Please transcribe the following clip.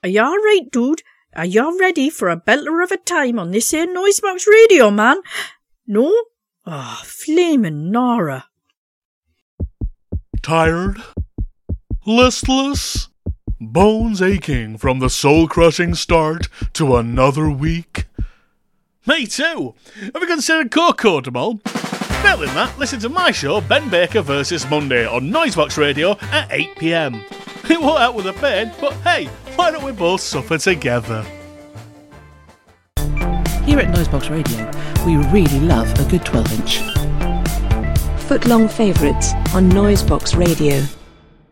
Are you alright, dude? Are you ready for a belter of a time on this here Noisebox Radio, man? No? Ah, flamin' Nora. Tired? Listless? Bones aching from the soul-crushing start to another week? Me too. Have you considered Coco tomorrow? Failing that, listen to my show Ben Baker vs Monday on Noisebox Radio at 8 p.m. It won't help with the pain, but hey, why don't we both suffer together? Here at Noisebox Radio, we really love a good 12-inch. Footlong favourites on Noisebox Radio.